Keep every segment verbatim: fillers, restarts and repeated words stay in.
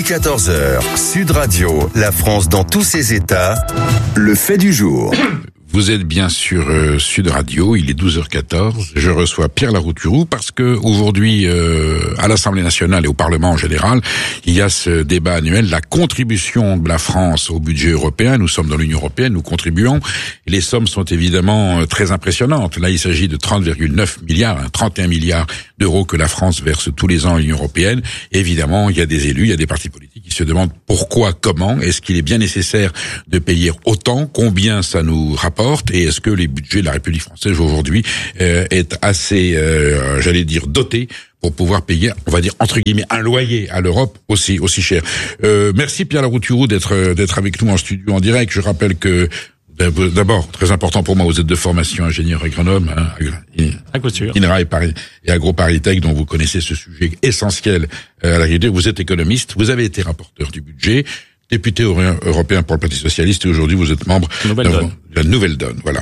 quatorze heures, Sud Radio, la France dans tous ses états, le fait du jour. Vous êtes bien sur euh, Sud Radio, il est douze heures quatorze. Je reçois Pierre Larouturou parce que aujourd'hui, euh, à l'Assemblée nationale et au Parlement en général, il y a ce débat annuel, la contribution de la France au budget européen. Nous sommes dans l'Union européenne, nous contribuons. Et les sommes sont évidemment très impressionnantes. Là, il s'agit de trente virgule neuf milliards, hein, trente et un milliards d'euros que la France verse tous les ans à l'Union européenne. Et évidemment, il y a des élus, il y a des partis politiques qui se demandent pourquoi, comment, est-ce qu'il est bien nécessaire de payer autant, combien ça nous rapporte. Et est-ce que les budgets de la République française aujourd'hui euh, est assez, euh, j'allais dire, doté pour pouvoir payer, on va dire entre guillemets, un loyer à l'Europe aussi aussi cher. Euh, merci Pierre Larouturou d'être d'être avec nous en studio en direct. Je rappelle que d'abord, très important pour moi, vous êtes de formation ingénieur agronome, hein, INRA et, Paris, et AgroParisTech, dont vous connaissez ce sujet essentiel à l'agriculture. Vous êtes économiste, vous avez été rapporteur du budget, député européen pour le Parti socialiste, et aujourd'hui vous êtes membre Nouvelle de Donne. la Nouvelle Donne. Voilà.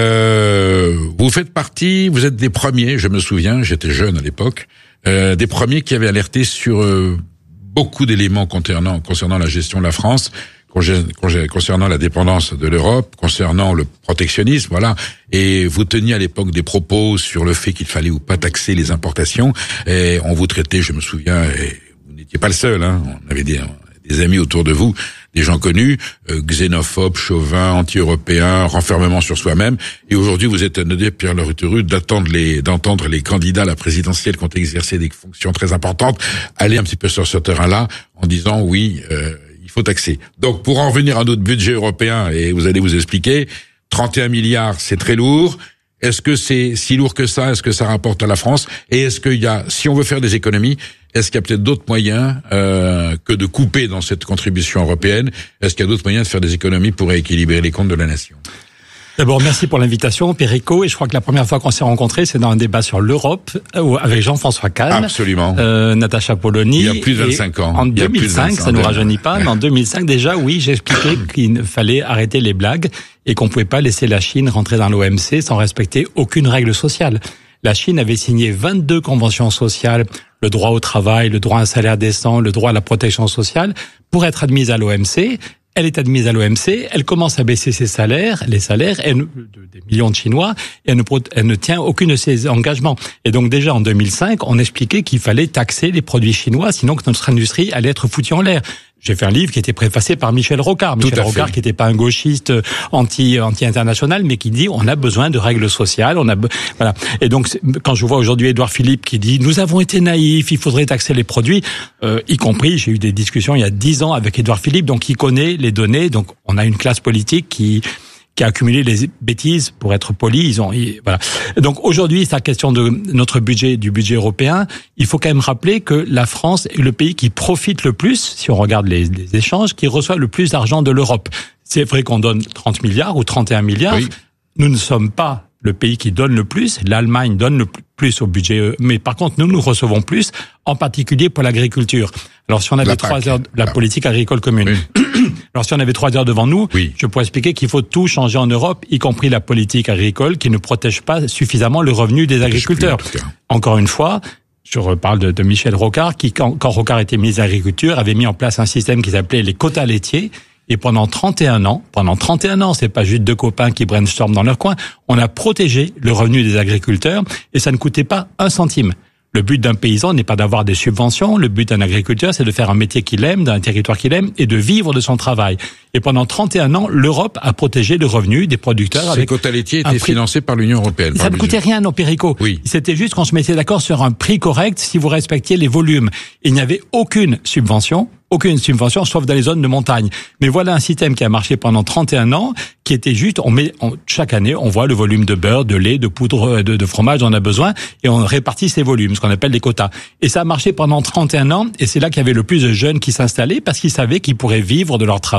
Euh, vous faites partie, vous êtes des premiers, je me souviens, j'étais jeune à l'époque, euh, des premiers qui avaient alerté sur euh, beaucoup d'éléments concernant concernant la gestion de la France, concernant la dépendance de l'Europe, concernant le protectionnisme, voilà. Et vous teniez à l'époque des propos sur le fait qu'il fallait ou pas taxer les importations. Et on vous traitait, je me souviens, et vous n'étiez pas le seul, hein. On avait des des amis autour de vous, des gens connus, euh, xénophobes, chauvins, anti-européens, renfermement sur soi-même. Et aujourd'hui, vous êtes anodé, Pierre Larouturou, d'attendre les, d'entendre les candidats à la présidentielle qui ont exercé des fonctions très importantes aller un petit peu sur ce terrain-là en disant oui, euh, il faut taxer. Donc, pour en revenir à notre budget européen, et vous allez vous expliquer, trente et un milliards, c'est très lourd. Est-ce que c'est si lourd que ça? Est-ce que ça rapporte à la France? Et est-ce qu'il y a, si on veut faire des économies, est-ce qu'il y a peut-être d'autres moyens euh, que de couper dans cette contribution européenne? Est-ce qu'il y a d'autres moyens de faire des économies pour rééquilibrer les comptes de la nation? D'abord, merci pour l'invitation, Perico. Et je crois que la première fois qu'on s'est rencontrés, c'est dans un débat sur l'Europe, avec Jean-François Kahn. Absolument. Euh, Natacha Polony. Il y a plus de vingt-cinq ans. En deux mille cinq, ça nous rajeunit pas, mais en deux mille cinq, déjà, oui, j'expliquais qu'il fallait arrêter les blagues et qu'on pouvait pas laisser la Chine rentrer dans l'O M C sans respecter aucune règle sociale. La Chine avait signé vingt-deux conventions sociales, le droit au travail, le droit à un salaire décent, le droit à la protection sociale, pour être admise à l'O M C. Elle est admise à l'O M C, elle commence à baisser ses salaires, les salaires, elle, de, des millions de Chinois, et elle ne, elle ne tient aucune de ses engagements. Et donc déjà en deux mille cinq, on expliquait qu'il fallait taxer les produits chinois, sinon que notre industrie allait être foutue en l'air. J'ai fait un livre qui était préfacé par Michel Rocard. Michel Rocard fait. Qui n'était pas un gauchiste anti, anti-international, mais qui dit on a besoin de règles sociales, on a, voilà. Et donc, quand je vois aujourd'hui Édouard Philippe qui dit nous avons été naïfs, il faudrait taxer les produits, euh, y compris, j'ai eu des discussions il y a dix ans avec Édouard Philippe, donc il connaît les données, donc on a une classe politique qui, qui a accumulé les bêtises, pour être poli, ils ont, ils, voilà. Donc aujourd'hui, c'est la question de notre budget, du budget européen. Il faut quand même rappeler que la France est le pays qui profite le plus, si on regarde les, les échanges, qui reçoit le plus d'argent de l'Europe. C'est vrai qu'on donne trente milliards ou trente et un milliards. Oui. Nous ne sommes pas le pays qui donne le plus. L'Allemagne donne le plus au budget, mais par contre, nous, nous recevons plus, en particulier pour l'agriculture. Alors, si on avait la trois heures, la ah. politique agricole commune. Oui. Alors, si on avait trois heures devant nous, oui. je pourrais expliquer qu'il faut tout changer en Europe, y compris la politique agricole, qui ne protège pas suffisamment le revenu des agriculteurs. Plus, en Encore une fois, je reparle de, de Michel Rocard, qui, quand, quand Rocard était ministre de l'Agriculture, avait mis en place un système qui s'appelait les quotas laitiers. Et pendant trente et un ans, pendant trente et un ans, c'est pas juste deux copains qui brainstorment dans leur coin, on a protégé le revenu des agriculteurs et ça ne coûtait pas un centime. Le but d'un paysan n'est pas d'avoir des subventions, le but d'un agriculteur, c'est de faire un métier qu'il aime, d'un territoire qu'il aime, et de vivre de son travail. Et pendant trente et un ans, l'Europe a protégé le revenu des producteurs. Ces avec quotas laitiers étaient prix... financés par l'Union européenne. Ça ne coûtait rien, non, Perico. Oui. C'était juste qu'on se mettait d'accord sur un prix correct si vous respectiez les volumes. Il n'y avait aucune subvention, aucune subvention, sauf dans les zones de montagne. Mais voilà un système qui a marché pendant trente et un ans, qui était juste, on met, on, chaque année, on voit le volume de beurre, de lait, de poudre, de, de fromage dont on a besoin, et on répartit ces volumes, ce qu'on appelle des quotas. Et ça a marché pendant trente et un ans, et c'est là qu'il y avait le plus de jeunes qui s'installaient, parce qu'ils savaient qu'ils pourraient vivre de leur travail,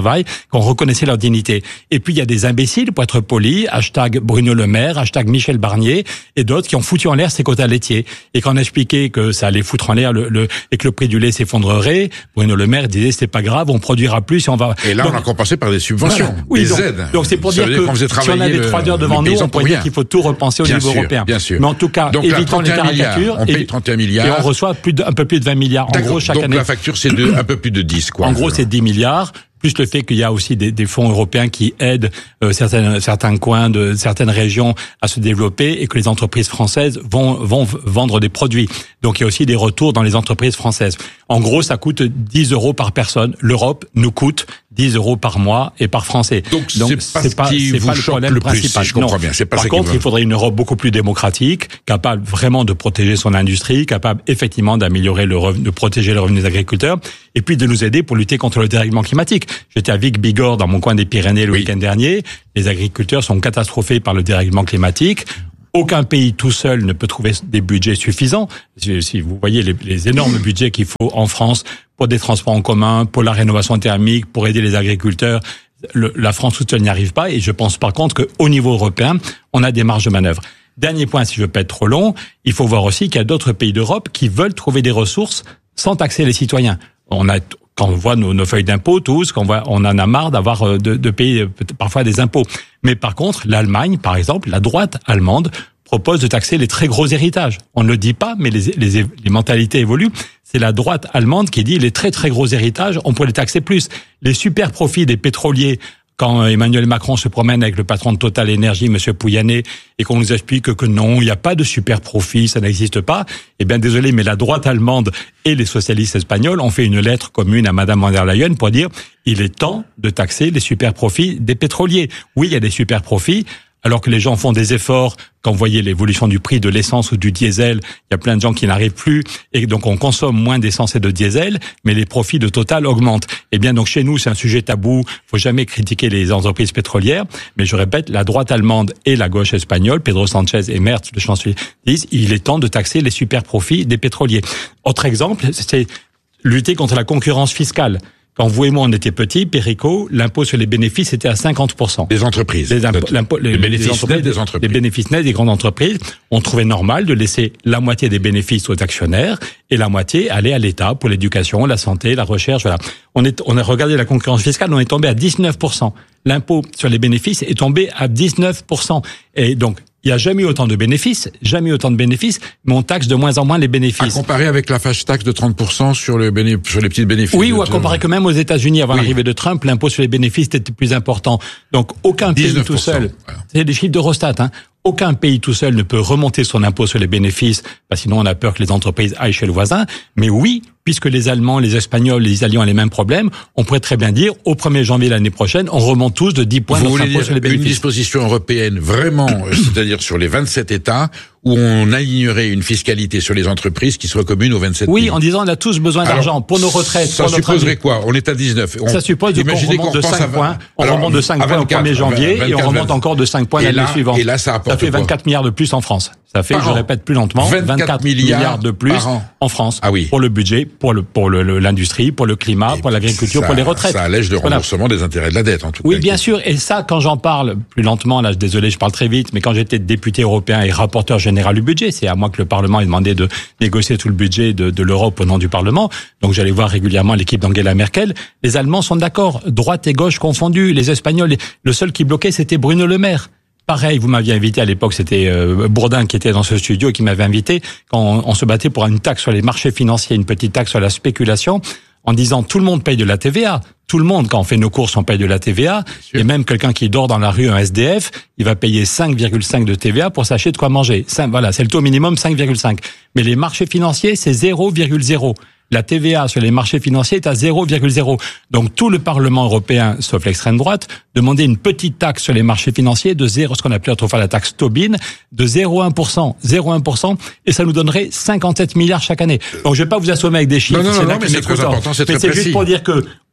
qu'on reconnaissait leur dignité. Et puis il y a des imbéciles, pour être poli, hashtag Bruno Le Maire, hashtag Michel Barnier, et d'autres qui ont foutu en l'air ces quotas laitiers. Et quand on a expliqué que ça allait foutre en l'air le, le, et que le prix du lait s'effondrerait, Bruno Le Maire disait c'est pas grave, on produira plus et on va... Et là, donc, on a compensé par des subventions, voilà. oui, des donc, aides. Donc c'est pour dire que si on avait trois heures devant nous, on pourrait dire qu'il faut tout repenser au bien niveau sûr, européen. Bien sûr. Mais en tout cas, donc, évitons les caricatures. On paye trente et un milliards. Et on reçoit plus de, un peu plus de vingt milliards. En gros, chaque donc année. Donc la facture, c'est de, un peu plus de dix, quoi. En gros, c'est dix milliards. Plus le fait qu'il y a aussi des, des fonds européens qui aident euh, certains, certains coins de certaines régions à se développer et que les entreprises françaises vont, vont vendre des produits. Donc il y a aussi des retours dans les entreprises françaises. En gros, ça coûte dix euros par personne. L'Europe nous coûte dix euros par mois et par Français. Donc, Donc c'est pas, ce qui vous choque le plus, si je comprends bien. C'est pas par ça contre, qui il faudrait une Europe beaucoup plus démocratique, capable vraiment de protéger son industrie, capable effectivement d'améliorer le revenu, de protéger le revenu des agriculteurs, et puis de nous aider pour lutter contre le dérèglement climatique. J'étais à Vic-Bigorre, dans mon coin des Pyrénées, le oui. week-end dernier. Les agriculteurs sont catastrophés par le dérèglement climatique. Aucun pays tout seul ne peut trouver des budgets suffisants. Si vous voyez les, les énormes budgets qu'il faut en France pour des transports en commun, pour la rénovation thermique, pour aider les agriculteurs, le, la France toute seule n'y arrive pas. Et je pense par contre qu'au niveau européen, on a des marges de manœuvre. Dernier point, si je veux pas être trop long, il faut voir aussi qu'il y a d'autres pays d'Europe qui veulent trouver des ressources sans taxer les citoyens. On a Quand on voit nos, nos feuilles d'impôts, tous, qu'on voit, on en a marre d'avoir de, de payer parfois des impôts. Mais par contre, l'Allemagne, par exemple, la droite allemande propose de taxer les très gros héritages. On ne le dit pas, mais les, les, les mentalités évoluent. C'est la droite allemande qui dit les très très gros héritages, on pourrait les taxer plus. Les super profits des pétroliers. Quand Emmanuel Macron se promène avec le patron de Total Énergie, Monsieur Pouyanné, et qu'on nous explique que non, il n'y a pas de super profit, ça n'existe pas, eh bien désolé, mais la droite allemande et les socialistes espagnols ont fait une lettre commune à Madame von der Leyen pour dire il est temps de taxer les super profits des pétroliers. Oui, il y a des super profits, alors que les gens font des efforts. Quand vous voyez l'évolution du prix de l'essence ou du diesel, il y a plein de gens qui n'arrivent plus, et donc on consomme moins d'essence et de diesel, mais les profits de Total augmentent. Eh bien donc chez nous, c'est un sujet tabou, faut jamais critiquer les entreprises pétrolières, mais je répète, la droite allemande et la gauche espagnole, Pedro Sanchez et Merz, le chancelier, disent il est temps de taxer les super profits des pétroliers. Autre exemple, c'est lutter contre la concurrence fiscale. Quand vous et moi on était petits, Perico, l'impôt sur les bénéfices était à cinquante pour cent. Des entreprises. Les, impôts, les, les bénéfices nets des entreprises. Les bénéfices nets des grandes entreprises. On trouvait normal de laisser la moitié des bénéfices aux actionnaires et la moitié aller à l'État pour l'éducation, la santé, la recherche, voilà. On est, on a regardé la concurrence fiscale, on est tombé à dix-neuf pour cent. L'impôt sur les bénéfices est tombé à dix-neuf pour cent. Et donc, il n'y a jamais eu autant de bénéfices, jamais eu autant de bénéfices, mais on taxe de moins en moins les bénéfices. À comparer avec la fâche taxe de trente pour cent sur, le béné... sur les petits bénéfices. Oui, ou à comparer que même aux États-Unis, avant oui. l'arrivée de Trump, l'impôt sur les bénéfices était plus important. Donc, aucun pays tout seul, voilà. C'est des chiffres d'Eurostat, hein. Aucun pays tout seul ne peut remonter son impôt sur les bénéfices, parce que sinon on a peur que les entreprises aillent chez le voisin. Mais oui, puisque les Allemands, les Espagnols, les Italiens ont les mêmes problèmes, on pourrait très bien dire, au premier janvier l'année prochaine, on remonte tous de dix points Vous notre impôt sur les bénéfices. Une disposition européenne vraiment, c'est-à-dire sur les vingt-sept États, où on alignerait une fiscalité sur les entreprises qui serait commune aux vingt-sept oui, pays. En disant on a tous besoin d'argent pour nos retraites. Ça pour supposerait notre... quoi? On est à dix-neuf. On... Ça suppose qu'on remonte de cinq points, on Alors, remonte de cinq points vingt-quatre, au premier janvier vingt-quatre, et on remonte vingt... encore de cinq points l'année suivante. Et là, ça apporte Ça fait vingt-quatre milliards de plus en France. Ça fait, par je an. répète plus lentement, vingt-quatre, vingt-quatre milliards de plus en France. Ah oui. Pour le budget, pour le, pour le, l'industrie, pour le climat, et pour l'agriculture, pour les retraites. Ça allège le remboursement voilà. des intérêts de la dette, en tout cas. Oui, bien sûr. Et ça, quand j'en parle plus lentement, là, désolé, je parle très vite, mais quand j'étais député européen et rapporteur général du budget, c'est à moi que le Parlement a demandé de négocier tout le budget de, de l'Europe au nom du Parlement. Donc j'allais voir régulièrement l'équipe d'Angela Merkel. Les Allemands sont d'accord, droite et gauche confondus. Les Espagnols, le seul qui bloquait, c'était Bruno Le Maire. Pareil, vous m'aviez invité à l'époque, c'était euh, Bourdin qui était dans ce studio et qui m'avait invité quand on, on se battait pour une taxe sur les marchés financiers, une petite taxe sur la spéculation, en disant tout le monde paye de la T V A. Tout le monde, quand on fait nos courses, on paye de la T V A. Et même quelqu'un qui dort dans la rue, un S D F, il va payer cinq virgule cinq de T V A pour s'acheter de quoi manger. cinq, voilà, c'est le taux minimum, cinq virgule cinq. Mais les marchés financiers, c'est zéro virgule zéro. La T V A sur les marchés financiers est à zéro virgule zéro. Donc tout le Parlement européen, sauf l'extrême droite, demandait une petite taxe sur les marchés financiers de zéro, ce qu'on appelait autrefois la taxe Tobin, de zéro virgule un pour cent, zéro virgule un pour cent, et ça nous donnerait cinquante-sept milliards chaque année. Donc je vais pas vous assommer avec des chiffres. Non, non, non, non mais c'est très important, c'est très précis. Mais c'est juste pour dire que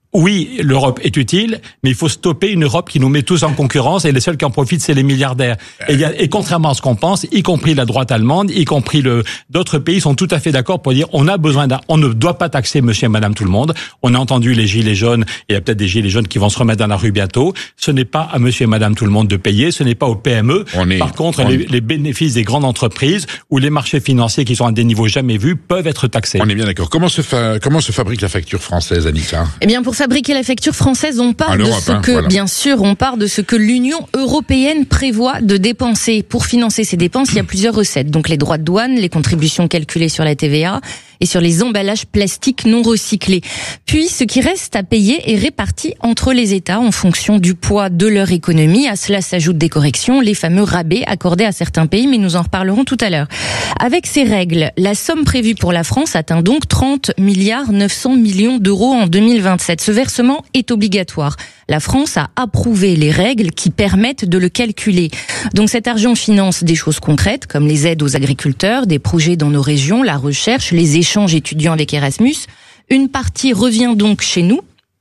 Oui, l'Europe est utile, mais il faut stopper une Europe qui nous met tous en concurrence et les seuls qui en profitent, c'est les milliardaires. Et, il y a, et contrairement à ce qu'on pense, y compris la droite allemande, y compris le, d'autres pays sont tout à fait d'accord pour dire on a besoin d'un, on ne doit pas taxer monsieur et madame tout le monde. On a entendu les gilets jaunes, et il y a peut-être des gilets jaunes qui vont se remettre dans la rue bientôt. Ce n'est pas à monsieur et madame tout le monde de payer, ce n'est pas aux P M E. On est, Par contre, les, est... les bénéfices des grandes entreprises ou les marchés financiers qui sont à des niveaux jamais vus peuvent être taxés. On est bien d'accord. Comment se fa... comment se fabrique la facture française, Anissa? Eh bien, pour fabriquer la facture française, on part de ce hein, que, voilà. bien sûr, on part de ce que l'Union européenne prévoit de dépenser. Pour financer ces dépenses, il y a plusieurs recettes. Donc les droits de douane, les contributions calculées sur la T V A et sur les emballages plastiques non recyclés. Puis, ce qui reste à payer est réparti entre les États en fonction du poids de leur économie. À cela s'ajoutent des corrections, les fameux rabais accordés à certains pays, mais nous en reparlerons tout à l'heure. Avec ces règles, la somme prévue pour la France atteint donc trente milliards neuf cents millions d'euros en deux mille vingt-sept. Ce versement est obligatoire. La France a approuvé les règles qui permettent de le calculer. Donc cet argent finance des choses concrètes, comme les aides aux agriculteurs, des projets dans nos régions, la recherche, les échanges étudiants avec Erasmus. Une partie revient donc chez nous.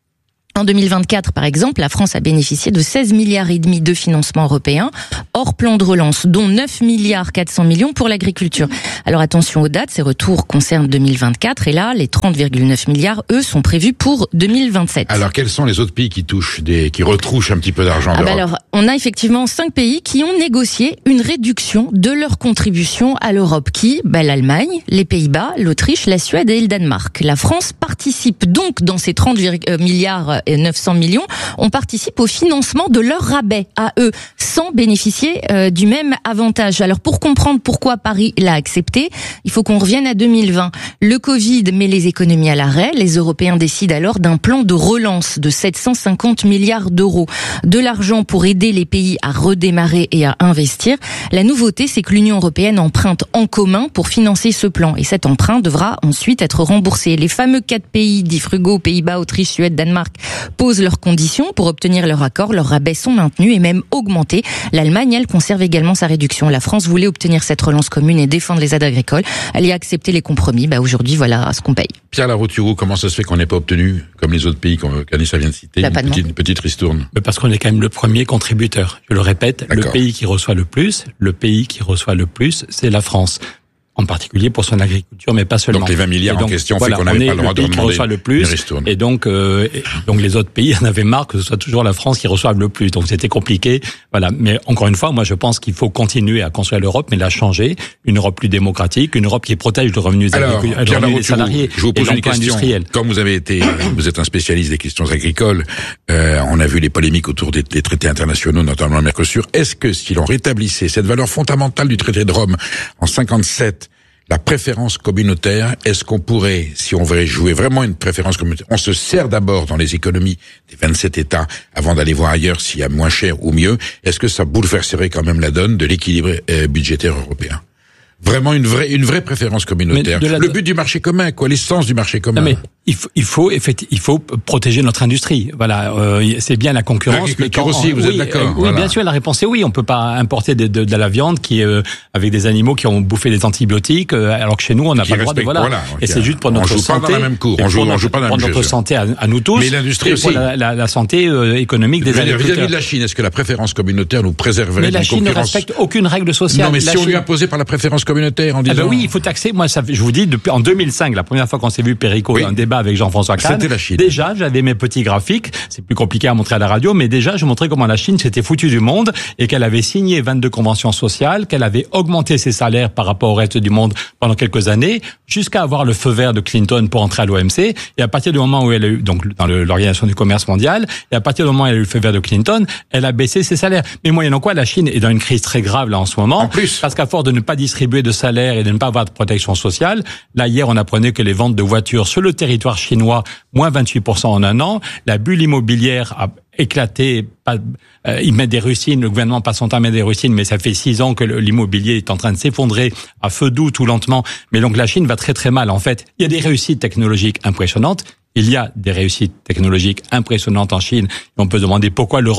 En deux mille vingt-quatre, par exemple, la France a bénéficié de seize milliards et demi de financement européen, hors plan de relance, dont neuf milliards quatre cents millions pour l'agriculture. Alors attention aux dates, ces retours concernent deux mille vingt-quatre, et là, les trente virgule neuf milliards, eux, sont prévus pour deux mille vingt-sept. Alors quels sont les autres pays qui touchent des, qui retrouchent un petit peu d'argent ah d'Europe? bah alors, on a effectivement cinq pays qui ont négocié une réduction de leur contribution à l'Europe, qui, bah, l'Allemagne, les Pays-Bas, l'Autriche, la Suède et le Danemark. La France participe donc dans ces trente milliards et neuf cents millions, on participe au financement de leur rabais à eux, sans bénéficier euh, du même avantage. Alors pour comprendre pourquoi Paris l'a accepté, il faut qu'on revienne à deux mille vingt. Le Covid met les économies à l'arrêt, les Européens décident alors d'un plan de relance de sept cent cinquante milliards d'euros. De l'argent pour aider les pays à redémarrer et à investir. La nouveauté, c'est que l'Union européenne emprunte en commun pour financer ce plan. Et cet emprunt devra ensuite être remboursé. Les fameux quatre pays dits frugaux, Pays-Bas, Autriche, Suède, Danemark, posent leurs conditions pour obtenir leur accord. Leurs rabais sont maintenus et même augmentés. L'Allemagne, elle, conserve également sa réduction. La France voulait obtenir cette relance commune et défendre les aides agricoles. Elle y a accepté les compromis. Bah, aujourd'hui, voilà ce qu'on paye. Pierre Larouturou, comment ça se fait qu'on n'ait pas obtenu, comme les autres pays qu'Anissa vient de citer, une petite, une petite ristourne? Parce qu'on est quand même le premier contributeur. Je le répète, le pays qui reçoit le plus, le pays qui reçoit le plus, c'est la France. En particulier pour son agriculture, mais pas seulement. Donc les vingt milliards donc, en question voilà, fait qu'on n'avait pas le droit de demander qui reçoit le plus, et donc euh, et donc les autres pays en avaient marre que ce soit toujours la France qui reçoive le plus. Donc c'était compliqué. Voilà. Mais encore une fois, moi je pense qu'il faut continuer à construire l'Europe, mais la changer, une Europe plus démocratique, une Europe qui protège le revenu des, Alors, agricul- le revenu des salariés. Je vous pose et une question. Industriel. Comme vous avez été, vous êtes un spécialiste des questions agricoles, euh, on a vu les polémiques autour des, des traités internationaux, notamment le Mercosur. Est-ce que si l'on rétablissait cette valeur fondamentale du traité de Rome en cinquante-sept, la préférence communautaire, est-ce qu'on pourrait, si on voulait jouer vraiment une préférence communautaire, on se sert d'abord dans les économies des vingt-sept États avant d'aller voir ailleurs s'il y a moins cher ou mieux, est-ce que ça bouleverserait quand même la donne de l'équilibre euh, budgétaire européen? Vraiment une vraie, une vraie préférence communautaire. La... Le but du marché commun, quoi, l'essence du marché commun. Non mais il faut, il faut effectivement, il faut protéger notre industrie. Voilà, euh, c'est bien la concurrence. Mais quand, aussi, vous oui, êtes d'accord. Euh, oui, voilà. Bien sûr, la réponse est oui. On peut pas importer de, de, de la viande qui est euh, avec des animaux qui ont bouffé des antibiotiques, euh, alors que chez nous on n'a pas le droit de voilà. voilà et c'est juste pour notre on joue santé. Pas dans la même cour. On joue, on joue pas dans la même pour notre santé à, à nous tous. Mais l'industrie aussi. Pour la, la, la santé euh, économique des agriculteurs. Vis-à-vis de la Chine, est-ce que la préférence communautaire nous préserverait d'une concurrence? Mais la Chine ne respecte aucune règle sociale. Non, mais si on lui imposait par la préférence communautaire en disant. Oui, il faut taxer. Moi, ça, je vous dis, depuis en deux mille cinq, la première fois qu'on s'est vu Perico oui. dans un débat avec Jean-François Kahn, c'était la Chine. Déjà, j'avais mes petits graphiques. C'est plus compliqué à montrer à la radio, mais déjà, je montrais comment la Chine s'était foutue du monde et qu'elle avait signé vingt-deux conventions sociales, qu'elle avait augmenté ses salaires par rapport au reste du monde pendant quelques années, jusqu'à avoir le feu vert de Clinton pour entrer à l'O M C. Et à partir du moment où elle a eu, donc dans le, l'Organisation du commerce mondial, et à partir du moment où elle a eu le feu vert de Clinton, elle a baissé ses salaires. Mais moyennant quoi, la Chine est dans une crise très grave là en ce moment. En plus. Parce qu'à force de ne pas distribuer de salaire et de ne pas avoir de protection sociale, là hier on apprenait que les ventes de voitures sur le territoire chinois, moins vingt-huit pour cent en un an, la bulle immobilière a éclaté, pas, euh, ils mettent des rustines, le gouvernement passe son temps à mettre des rustines, mais ça fait six ans que le, l'immobilier est en train de s'effondrer à feu doux tout lentement, mais donc la Chine va très très mal en fait. Il y a des réussites technologiques impressionnantes, il y a des réussites technologiques impressionnantes en Chine, et on peut se demander pourquoi l'Europe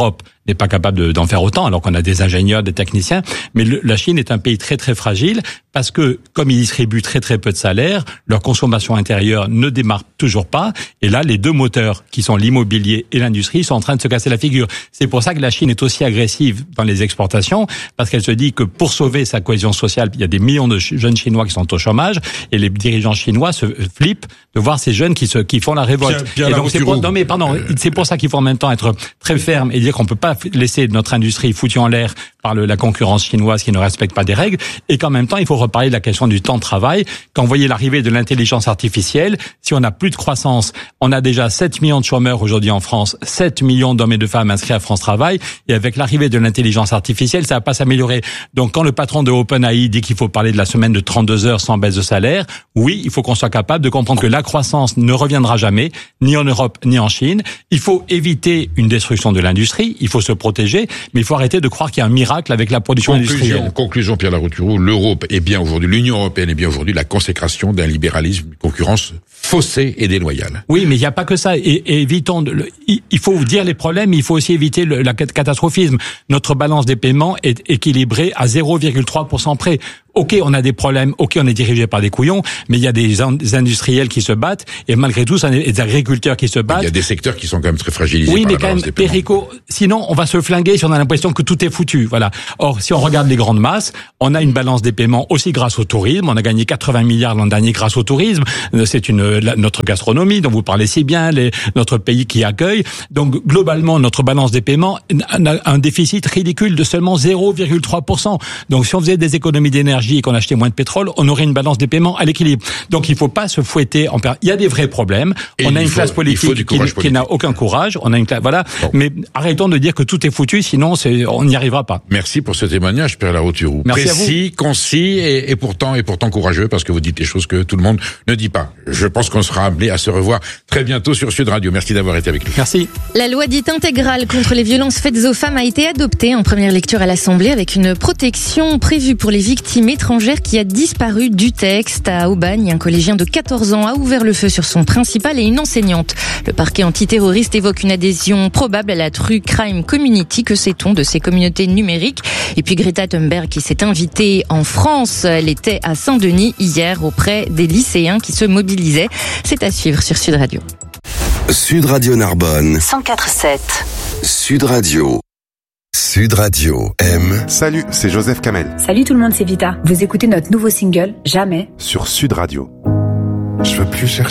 n'est pas capable de, d'en faire autant, alors qu'on a des ingénieurs, des techniciens. Mais le, la Chine est un pays très très fragile parce que, comme ils distribuent très très peu de salaires, leur consommation intérieure ne démarre toujours pas. Et là, les deux moteurs, qui sont l'immobilier et l'industrie, sont en train de se casser la figure. C'est pour ça que la Chine est aussi agressive dans les exportations, parce qu'elle se dit que pour sauver sa cohésion sociale, il y a des millions de jeunes Chinois qui sont au chômage, et les dirigeants chinois se flippent de voir ces jeunes qui se qui font la révolte. Bien, bien et donc c'est pour, non mais pardon, euh... c'est pour ça qu'il faut en même temps être très ferme et dire qu'on peut pas laisser notre industrie foutue en l'air par le, la concurrence chinoise qui ne respecte pas des règles, et qu'en même temps il faut reparler de la question du temps de travail. Quand vous voyez l'arrivée de l'intelligence artificielle, si on n'a plus de croissance, on a déjà sept millions de chômeurs aujourd'hui en France, sept millions d'hommes et de femmes inscrits à France Travail, et avec l'arrivée de l'intelligence artificielle, ça va pas s'améliorer. Donc quand le patron de OpenAI dit qu'il faut parler de la semaine de trente-deux heures sans baisse de salaire, oui, il faut qu'on soit capable de comprendre que la croissance ne reviendra jamais, ni en Europe, ni en Chine. Il faut éviter une destruction de l'industrie, il faut se protéger, mais il faut arrêter de croire qu'il y a un miracle avec la production conclusion, industrielle. Conclusion, Pierre Larouturou, l'Europe est bien aujourd'hui, l'Union européenne est bien aujourd'hui la consécration d'un libéralisme, une concurrence faussée et déloyale. Oui, mais il n'y a pas que ça. Et, et évitons, de, le, il faut dire les problèmes, mais il faut aussi éviter le la catastrophisme. Notre balance des paiements est équilibrée à zéro virgule trois pour cent près. Ok, on a des problèmes, ok, on est dirigé par des couillons, mais il y a des, des industriels qui se battent, et malgré tout, il y a des agriculteurs qui se battent. Il y a des secteurs qui sont quand même très fragilisés. Oui, par mais la quand même, Perico, sinon, on va se flinguer si on a l'impression que tout est foutu. Voilà. Or, si on regarde les grandes masses, on a une balance des paiements aussi grâce au tourisme. On a gagné quatre-vingts milliards l'an dernier grâce au tourisme. C'est une, la, notre gastronomie dont vous parlez si bien, les, notre pays qui accueille. Donc, globalement, notre balance des paiements a un déficit ridicule de seulement zéro virgule trois pour cent. Donc, si on faisait des économies d'énergie et qu'on achetait moins de pétrole, on aurait une balance des paiements à l'équilibre. Donc, il faut pas se fouetter en per... Il y a des vrais problèmes. Et on a une faut, classe politique qui, politique qui n'a aucun courage. On a une classe, voilà. Bon. Mais arrêtons de dire que tout est foutu, sinon c'est, on n'y arrivera pas. Merci pour ce témoignage, Pierre Larouturou. Précis, concis et, et pourtant, et pourtant courageux, parce que vous dites des choses que tout le monde ne dit pas. Je pense qu'on sera amené à se revoir très bientôt sur Sud Radio. Merci d'avoir été avec nous. Merci. La loi dite intégrale contre les violences faites aux femmes a été adoptée en première lecture à l'Assemblée avec une protection prévue pour les victimes étrangères qui a disparu du texte. À Aubagne, un collégien de quatorze ans a ouvert le feu sur son principal et une enseignante. Le parquet antiterroriste évoque une adhésion probable à la True Crime Community. Que sait-on de ces communautés numériques? Et puis Greta Thunberg qui s'est invitée en France. Elle était à Saint-Denis hier auprès des lycéens qui se mobilisaient. C'est à suivre sur Sud Radio. Sud Radio Narbonne. cent quatre sept. Sud Radio. Sud Radio aime. Salut, c'est Joseph Kamel. Salut tout le monde, c'est Vita. Vous écoutez notre nouveau single, Jamais, sur Sud Radio. Je veux plus chercher.